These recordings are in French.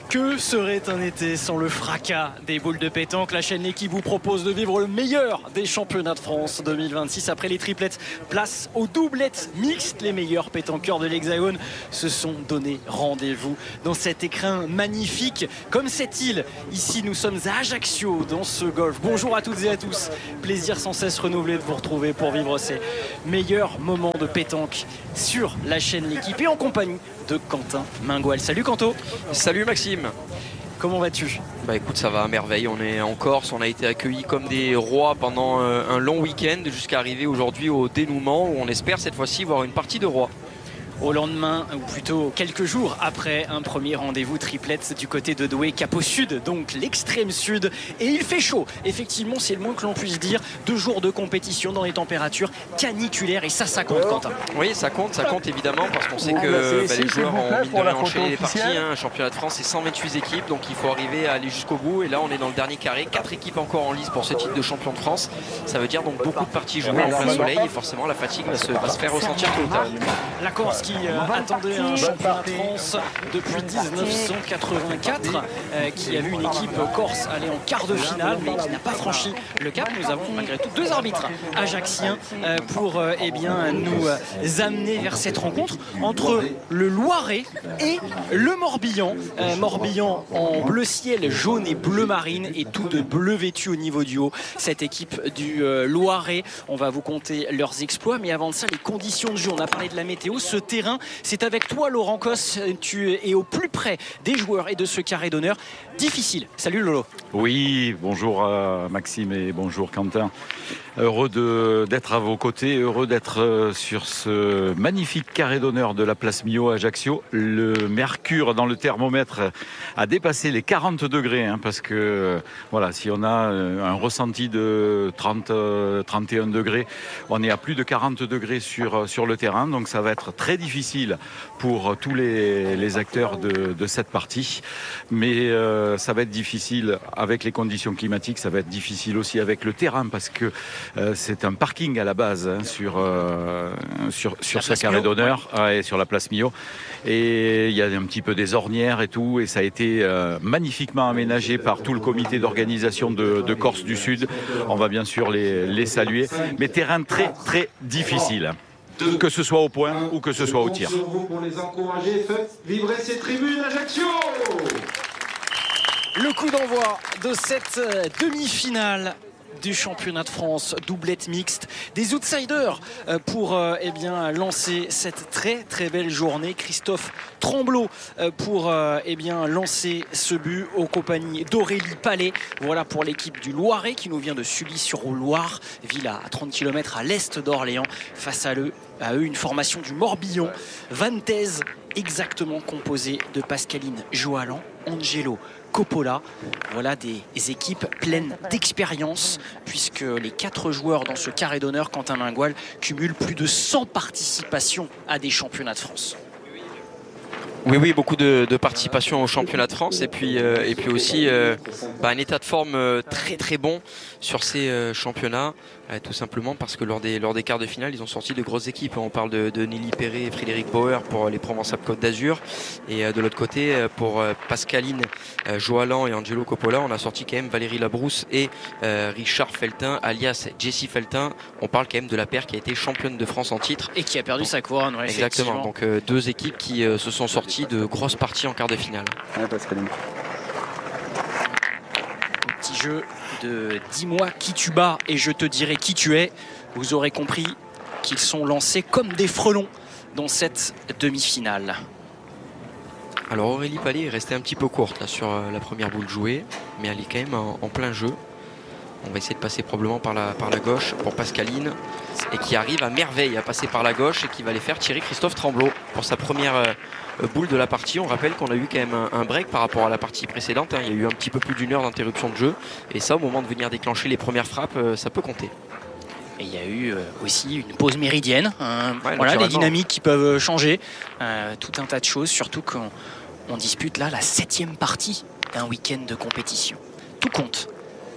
Que serait un été sans le fracas des boules de pétanque? La chaîne L'Équipe vous propose de vivre le meilleur des championnats de France 2026. Après les triplettes, place aux doublettes mixtes. Les meilleurs pétanqueurs de l'Hexagone se sont donné rendez-vous dans cet écrin magnifique, comme cette île. Ici, nous sommes à Ajaccio, dans ce golf. Bonjour à toutes et à tous. Plaisir sans cesse renouvelé de vous retrouver pour vivre ces meilleurs moments de pétanque sur la chaîne L'Équipe et en compagnie de Quentin Mingual. Salut Quentin. Salut Maxime. Comment vas-tu? Bah écoute, ça va à merveille, on est en Corse, on a été accueillis comme des rois pendant un long week-end jusqu'à arriver aujourd'hui au dénouement où on espère cette fois-ci voir une partie de roi. Au lendemain, ou plutôt quelques jours après un premier rendez-vous triplette du côté de Douai, cap au sud, donc l'extrême sud. Et il fait chaud, effectivement, c'est le moins que l'on puisse dire. 2 jours de compétition dans les températures caniculaires et ça compte, Quentin. Oui, ça compte évidemment parce qu'on sait que les joueurs ont mine de rien enchaîné les parties. Un championnat de France, c'est 128 équipes, donc il faut arriver à aller jusqu'au bout. Et là, on est dans le dernier carré, 4 équipes encore en lice pour ce titre de champion de France. Ça veut dire donc beaucoup de parties jouées en plein soleil et forcément la fatigue va se faire ressentir tôt ou tard. La Corse qui attendait un championnat de France depuis 1984, qui a vu une équipe corse aller en quart de finale mais qui n'a pas franchi le cap. Nous avons malgré tout 2 arbitres ajacciens pour nous amener vers cette rencontre entre le Loiret et le Morbihan. Morbihan en bleu ciel, jaune et bleu marine et tout de bleu vêtu au niveau du haut. Cette équipe du Loiret, on va vous compter leurs exploits, mais avant de ça, les conditions de jeu. On a parlé de la météo, ce terrain, c'est avec toi Laurent Cos, tu es au plus près des joueurs et de ce carré d'honneur. Difficile. Salut Lolo. Oui, bonjour Maxime et bonjour Quentin. Heureux d'être à vos côtés, heureux d'être sur ce magnifique carré d'honneur de la place Millau à Ajaccio. Le mercure dans le thermomètre a dépassé les 40 degrés, parce que voilà, si on a un ressenti de 31 degrés, on est à plus de 40 degrés sur le terrain, donc ça va être très difficile pour tous les acteurs de cette partie. Mais ça va être difficile avec les conditions climatiques, ça va être difficile aussi avec le terrain parce que c'est un parking à la base sur ce carré d'honneur et sur la place Millau. Et il y a un petit peu des ornières et tout, et ça a été magnifiquement aménagé par tout le comité d'organisation de Corse du Sud. On va bien sûr les saluer. Mais terrain très très difficile. Que ce soit au point ou que ce soit au tir. Pour les encourager, faites vibrer ces tribunes Ajaccio. Le coup d'envoi de cette demi-finale du championnat de France, doublette mixte, des outsiders pour lancer cette très très belle journée. Christophe Tremblot pour lancer ce but aux compagnies d'Aurélie Palais. Voilà pour l'équipe du Loiret qui nous vient de Sully-sur-Loire, ville à 30 km à l'est d'Orléans. Face à eux une formation du Morbihan, Vantaise, exactement composée de Pascaline Joalan, Angelo Coppola. Voilà des équipes pleines d'expérience puisque les 4 joueurs dans ce carré d'honneur, Quentin Mingual, cumulent plus de 100 participations à des championnats de France. Oui, beaucoup de participation au championnat de France et puis aussi un état de forme très très bon sur ces championnats, tout simplement parce que lors des quarts de finale, ils ont sorti de grosses équipes. On parle de Nelly Perret et Frédéric Bauer pour les Provençales Côte d'Azur, et de l'autre côté pour Pascaline Joalan et Angelo Coppola, on a sorti quand même Valérie Labrousse et Richard Feltin alias Jessie Feltin. On parle quand même de la paire qui a été championne de France en titre et qui a perdu sa couronne. Ouais, exactement, donc 2 équipes qui se sont sorties de grosses parties en quart de finale. Petit jeu de dis-moi qui tu bats et je te dirai qui tu es. Vous aurez compris qu'ils sont lancés comme des frelons dans cette demi-finale. Alors Aurélie Palais est restée un petit peu courte là, sur la première boule jouée, mais elle est quand même en plein jeu. On va essayer de passer probablement par la gauche pour Pascaline, et qui arrive à merveille à passer par la gauche et qui va les faire tirer Christophe Tremblot pour sa première boule de la partie. On rappelle qu'on a eu quand même un break par rapport à la partie précédente. Il y a eu un petit peu plus d'1 heure d'interruption de jeu, et ça, au moment de venir déclencher les premières frappes, ça peut compter. Et il y a eu aussi une pause méridienne, voilà, des dynamiques qui peuvent changer, tout un tas de choses, surtout quand on dispute là la 7e partie d'un week-end de compétition. Tout compte.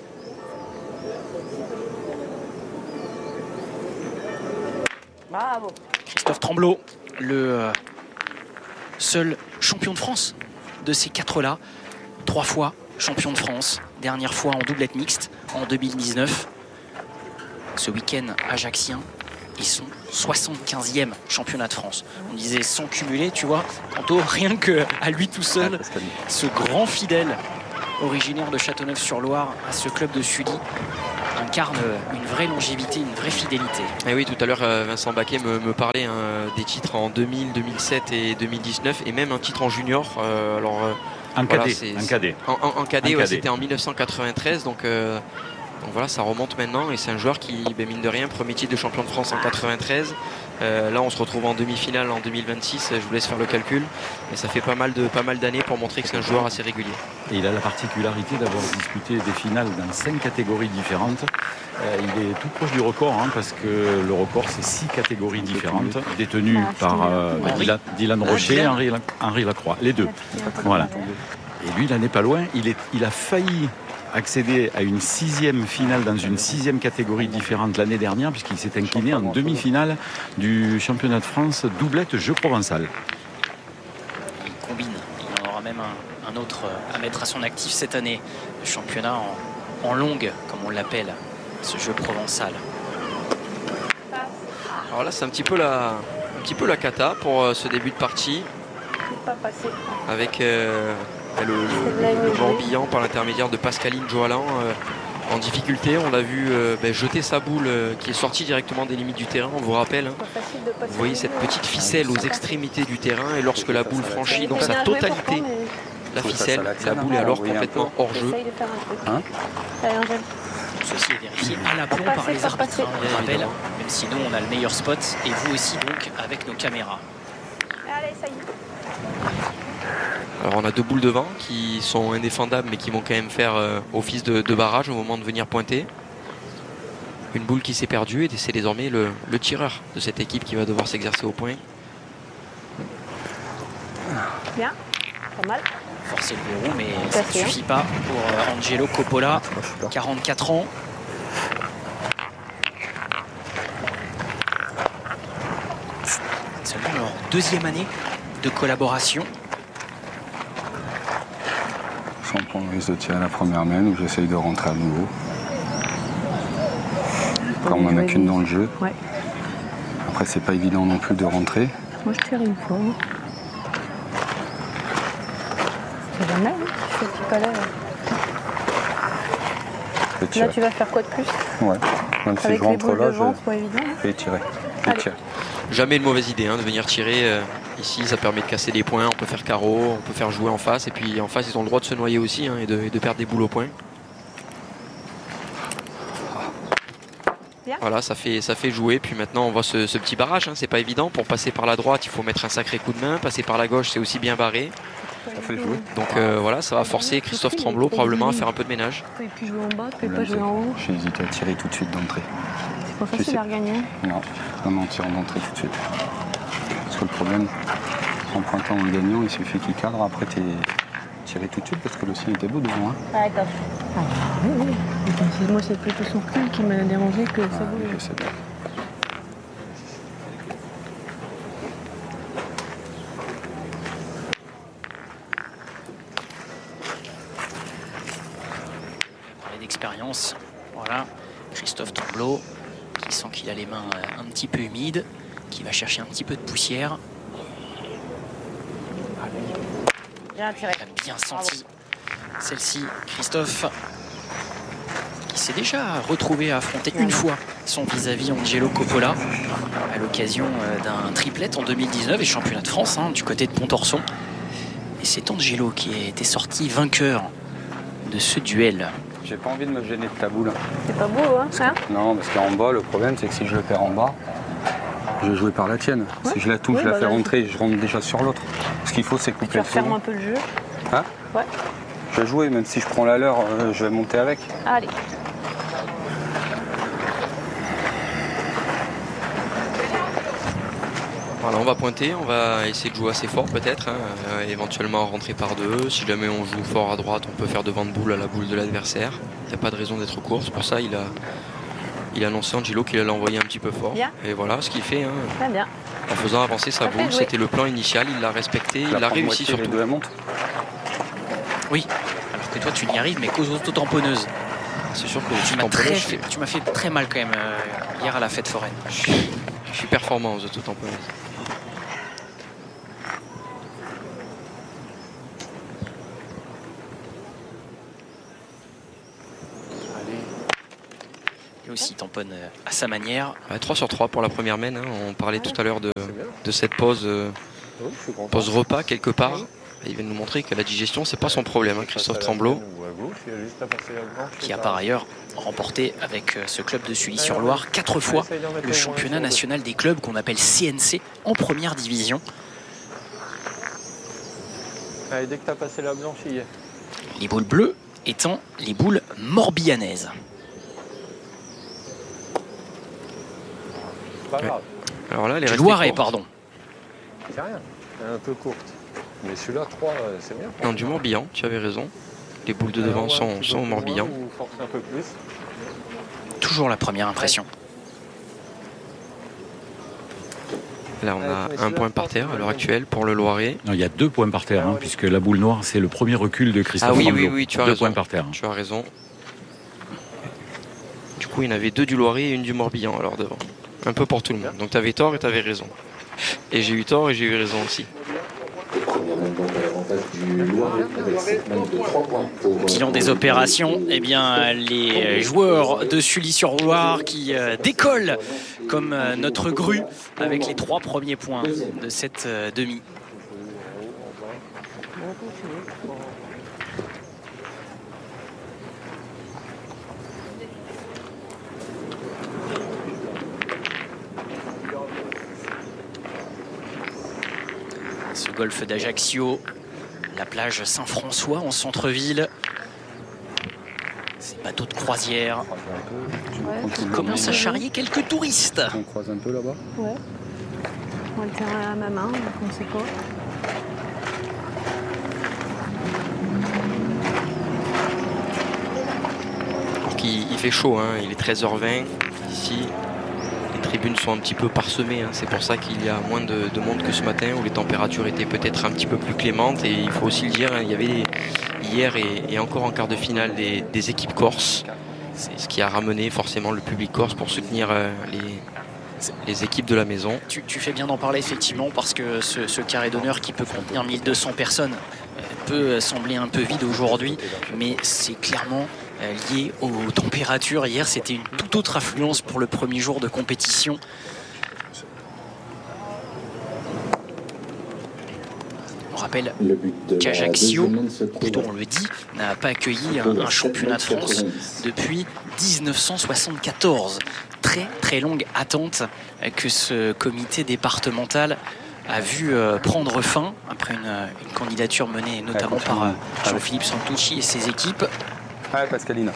Bravo. Christophe Tremblot, le seul champion de France de ces 4-là. 3 fois champion de France, dernière fois en doublette mixte en 2019. Ce week-end ajaxien, ils sont 75e championnat de France. On disait sans cumuler, tu vois, Quanto, rien qu'à lui tout seul, ce grand fidèle originaire de Châteauneuf-sur-Loire à ce club de Sully incarne une vraie longévité, une vraie fidélité. Et oui, tout à l'heure, Vincent Baquet me parlait des titres en 2000, 2007 et 2019, et même un titre en junior. Un voilà, cadet. En cadet, ouais, c'était en 1993, donc voilà, ça remonte maintenant, et c'est un joueur qui, mine de rien, premier titre de champion de France en 93. Là, on se retrouve en demi-finale en 2026. Je vous laisse faire le calcul, mais ça fait pas mal d'années pour montrer que c'est un joueur assez régulier. Et il a la particularité d'avoir disputé des finales dans 5 catégories différentes. Il est tout proche du record, hein, parce que le record, c'est 6 catégories différentes, détenues par Dylan Rocher et Henri Lacroix, les deux. Voilà. Et lui, il n'en est pas loin. Il a failli accéder à une 6e finale dans une 6e catégorie différente l'année dernière, puisqu'il s'est incliné en demi-finale du championnat de France doublette jeu provençal. Il combine, il en aura même un autre à mettre à son actif cette année. Le championnat en longue, comme on l'appelle, ce jeu provençal. Alors là, c'est un petit peu la cata pour ce début de partie, avec le Morbihan par l'intermédiaire de Pascaline Joalan en difficulté. On l'a vu jeter sa boule qui est sortie directement des limites du terrain. On vous rappelle, hein, vous voyez cette petite ficelle aux extrémités du terrain, et lorsque la boule franchit donc sa totalité, la ficelle, la boule est alors complètement hors jeu. Ceci est vérifié à l'aplomb par les arbitres. On le rappelle, même si nous on a le meilleur spot, et vous aussi donc avec nos caméras. Allez, ça y est. Alors on a 2 boules devant qui sont indéfendables, mais qui vont quand même faire office de barrage au moment de venir pointer. Une boule qui s'est perdue, et c'est désormais le tireur de cette équipe qui va devoir s'exercer au point. Bien, pas mal. Forcer le verrou, mais ça ne suffit pas pour Angelo Coppola, 44 ans. Seulement leur 2e année de collaboration. Sans prendre le risque de tirer la première main, où j'essaye de rentrer à nouveau. Comme on n'en a qu'une dans le jeu. Ouais. Après, c'est pas évident non plus de rentrer. Moi, je tire une fois. C'est jamais, hein, je fais du palais. Là, tu vas faire quoi de plus? Ouais. Même si avec je rentre là, c'est pas évident. je vais tirer. Jamais une mauvaise idée, hein, de venir tirer. Ici, ça permet de casser des points. On peut faire carreau, on peut faire jouer en face. Et puis en face, ils ont le droit de se noyer aussi, hein, et de perdre des boules au point. Bien. Voilà, ça fait jouer. Puis maintenant, on voit ce petit barrage, hein. C'est pas évident. Pour passer par la droite, il faut mettre un sacré coup de main. Passer par la gauche, c'est aussi bien barré. Ça fait jouer. Donc voilà, ça va forcer Christophe Tremblot probablement à faire un peu de ménage. Tu peux plus jouer en bas, tu peux pas jouer en haut. J'ai hésité à tirer tout de suite d'entrée. C'est pas facile à regagner. Non, en tirant d'entrée tout de suite. Parce que le problème, en pointant en le gagnant, il suffit qu'il cadre, après t'es tiré tout de suite parce que le ciel était beau devant. Hein. Ah, d'accord. Oui. Moi, c'est plutôt son recul qui m'a dérangé que ça Oui, je sais bien. D'expérience, voilà, Christophe Tremblot qui sent qu'il a les mains un petit peu humides, qui va chercher un petit peu de poussière. Bien tiré. Il a bien senti celle-ci, Christophe, qui s'est déjà retrouvé à affronter une fois son vis-à-vis Angelo Coppola à l'occasion d'un triplet en 2019 et championnat de France, hein, du côté de Pontorson. Et c'est Angelo qui était sorti vainqueur de ce duel. J'ai pas envie de me gêner de ta boule. C'est pas beau, hein, ça? Non, parce qu'en bas, le problème, c'est que si je le perds en bas, je vais jouer par la tienne. Ouais. Si je la touche, Oui, je la bah fais là, rentrer, je rentre déjà sur l'autre. Ce qu'il faut, c'est Tu couper le refermes fond. un peu le jeu. Hein? Ouais. Je vais jouer, même si je prends la leur, je vais monter avec. Allez. Voilà, on va pointer, on va essayer de jouer assez fort peut-être, hein, éventuellement rentrer par 2. Si jamais on joue fort à droite, on peut faire devant de boule à la boule de l'adversaire. Il n'y a pas de raison d'être court, c'est pour ça il a annoncé Angelo qu'il allait envoyer un petit peu fort. Bien. Et voilà ce qu'il fait, hein, Très bien. en faisant avancer sa Ça fait boule. jouer. C'était le plan initial, il l'a respecté, il a réussi surtout. Les deux, elles montent. Oui, alors que toi tu n'y arrives mais qu'aux autotamponneuses. C'est sûr que Tu m'as fait très mal quand même hier à la fête foraine. Je suis performant aux autotamponneuses. Et aussi il tamponne à sa manière. 3 sur 3 pour la première mène. On parlait tout à l'heure de cette pause repas quelque part. Il vient de nous montrer que la digestion, c'est pas son problème, Christophe Tremblot. Qui a par ailleurs remporté avec ce club de Sully-sur-Loire 4 fois le championnat national des clubs qu'on appelle CNC en première division. Allez, dès que tu as passé la blanche, il y est. Les boules bleues étant les boules morbihanaises. Pas grave. Alors là, les Du Loiret, pardon. C'est rien, elle est un peu courte. Mais celui-là, 3, c'est bien. Non, du Morbihan, tu avais raison. Les boules de devant sont au Morbihan. Un peu plus. Toujours la première impression. Là, on a un point par terre à l'heure actuelle pour le Loiret. Non, il y a 2 points par terre, puisque la boule noire, c'est le premier recul de Christophe Tremblot. Oui, tu as 2 raison. points par terre. Tu as raison. Du coup, il y en avait 2 du Loiret et une du Morbihan alors devant. Un peu pour tout le monde. Donc tu avais tort et tu avais raison. Et j'ai eu tort et j'ai eu raison aussi. Bilan des opérations, eh bien, les joueurs de Sully-sur-Loire qui décollent comme notre grue avec les 3 premiers points de cette demi. Ce golfe d'Ajaccio, la plage Saint-François en centre-ville. Ces bateaux de croisière qui commencent à charrier quelques touristes. On croise un peu là-bas. Ouais. On a le terrain à ma main, donc on sait pas. Donc il fait chaud, il est 13h20 ici. Les tribunes sont un petit peu parsemées, c'est pour ça qu'il y a moins de monde que ce matin où les températures étaient peut-être un petit peu plus clémentes. Et il faut aussi le dire, il y avait hier et encore en quart de finale des équipes corses. C'est ce qui a ramené forcément le public corse pour soutenir les équipes de la maison. Tu fais bien d'en parler effectivement parce que ce carré d'honneur qui peut contenir 1200 personnes peut sembler un peu vide aujourd'hui, mais c'est clairement lié aux températures. Hier, c'était une toute autre affluence pour le premier jour de compétition. On rappelle qu'Ajaccio, plutôt on le dit, n'a pas accueilli un championnat de France depuis 1974. Très très longue attente que ce comité départemental a vu prendre fin après une candidature menée notamment par Jean-Philippe Santucci et ses équipes. Ah, Pascalina.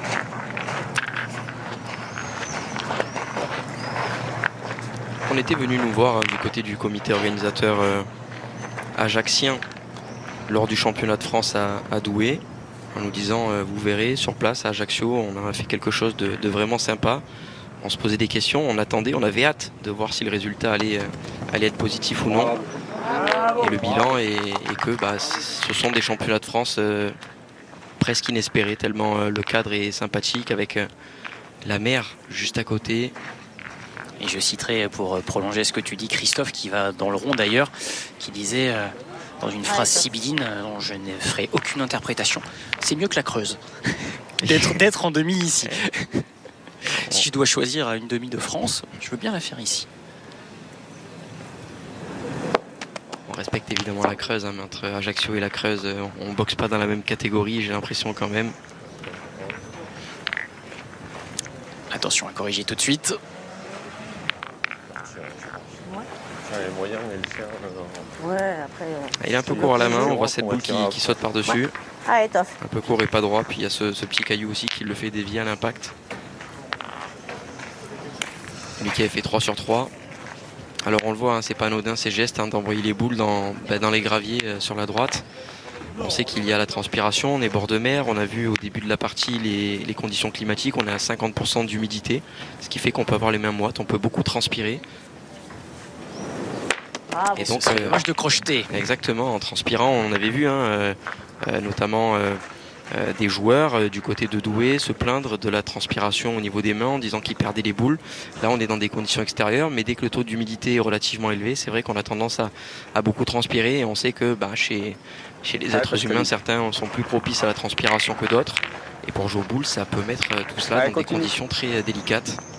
On était venu nous voir du côté du comité organisateur ajaccien lors du championnat de France à Douai, en nous disant vous verrez sur place à Ajaccio on a fait quelque chose de vraiment sympa. On se posait des questions, on attendait, on avait hâte de voir si le résultat allait être positif ou non. Et le bilan est que ce sont des championnats de France presque inespérés, tellement le cadre est sympathique avec la mer juste à côté. Et je citerai pour prolonger ce que tu dis Christophe, qui va dans le rond d'ailleurs, qui disait dans une phrase sibylline dont je ne ferai aucune interprétation, c'est mieux que la Creuse d'être en demi ici. Si je dois choisir une demi de France, je veux bien la faire ici. On respecte évidemment la Creuse, mais entre Ajaccio et la Creuse, on ne boxe pas dans la même catégorie, j'ai l'impression quand même. Attention à corriger tout de suite. Ouais, après. Il est un peu court à la main, on voit cette boule qui saute par-dessus. Ah, étoffe. Un peu court et pas droit, puis il y a ce petit caillou aussi qui le fait dévier à l'impact. Lui qui avait fait 3 sur 3. Alors on le voit, c'est pas anodin ces gestes d'envoyer les boules dans les graviers sur la droite. On sait qu'il y a la transpiration, on est bord de mer, on a vu au début de la partie les conditions climatiques, on est à 50% d'humidité, ce qui fait qu'on peut avoir les mains moites, on peut beaucoup transpirer. Ah, Et donc, c'est dommage de crocheter. Exactement, en transpirant, on avait vu notamment des joueurs du côté de Douai se plaindre de la transpiration au niveau des mains en disant qu'ils perdaient les boules. Là, on est dans des conditions extérieures, mais dès que le taux d'humidité est relativement élevé, c'est vrai qu'on a tendance à beaucoup transpirer, et on sait que chez les êtres humains, certains sont plus propices à la transpiration que d'autres. Et pour jouer aux boules, ça peut mettre tout cela dans des conditions très délicates.